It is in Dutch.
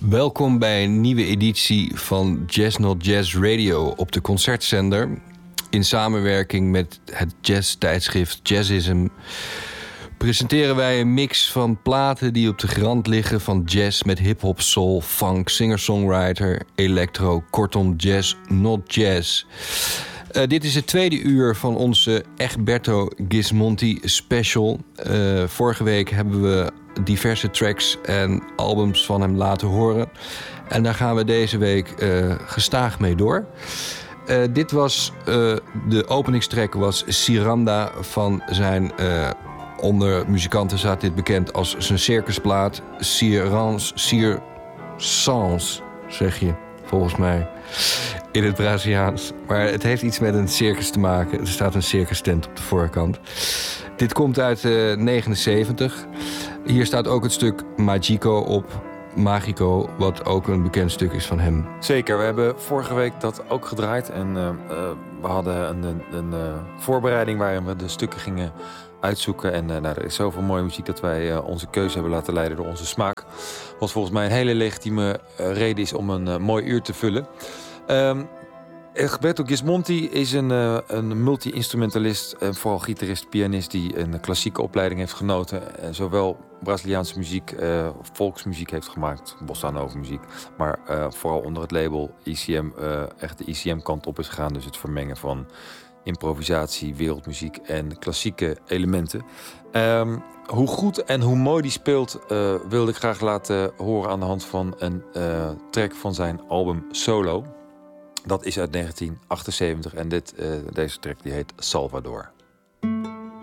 Welkom bij een nieuwe editie van Jazz Not Jazz Radio op de Concertzender. In samenwerking met het jazz-tijdschrift Jazzism presenteren wij een mix van platen die op de grond liggen van jazz met hip-hop, soul, funk, singer-songwriter, electro, kortom jazz, not jazz. Dit is het tweede uur van onze Egberto Gismonti special. Vorige week hebben we diverse tracks en albums van hem laten horen. En daar gaan we deze week gestaag mee door. Dit was de openingstrack was Siranda van zijn... onder muzikanten staat dit bekend als zijn circusplaat. Sans, zeg je, volgens mij, in het Braziliaans. Maar het heeft iets met een circus te maken. Er staat een circus tent op de voorkant. Dit komt uit 79. Hier staat ook het stuk Magico op. Magico, wat ook een bekend stuk is van hem. Zeker, we hebben vorige week dat ook gedraaid. En we hadden een voorbereiding waarin we de stukken gingen uitzoeken. En er is zoveel mooie muziek dat wij onze keuze hebben laten leiden door onze smaak. Wat volgens mij een hele legitieme reden is om een mooi uur te vullen. Egberto Gismonti is een multi-instrumentalist, vooral gitarist, pianist die een klassieke opleiding heeft genoten. Zowel Braziliaanse muziek, volksmuziek heeft gemaakt, bossa nova muziek, maar vooral onder het label ECM echt de ECM-kant op is gegaan. Dus het vermengen van improvisatie, wereldmuziek en klassieke elementen. Hoe goed en hoe mooi die speelt wilde ik graag laten horen aan de hand van een track van zijn album Solo. Dat is uit 1978 en deze track die heet Salvador.